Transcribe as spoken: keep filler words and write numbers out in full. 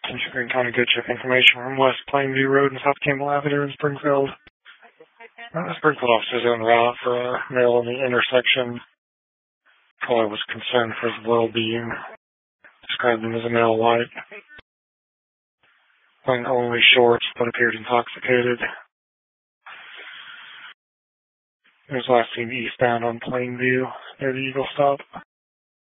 Green County Good Check information from West Plainview Road and South Campbell Avenue in Springfield. Uh, Springfield officers en route for a male in the intersection. Caller was concerned for his well-being. Described him as a male white. Wearing only shorts, but appeared intoxicated. He was last seen eastbound on Plainview near the Eagle Stop.